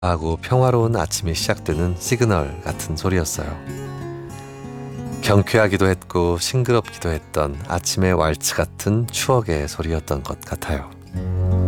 하고 평화로운 아침이 시작되는 시그널 같은 소리였어요. 경쾌하기도 했고 싱그럽기도 했던 아침의 왈츠 같은 추억의 소리였던 것 같아요.